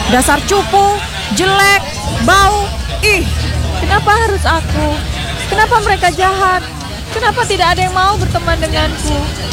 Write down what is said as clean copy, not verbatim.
Dasar cupu, jelek, bau. Ih, kenapa harus aku? Kenapa mereka jahat? Kenapa tidak ada yang mau berteman denganku?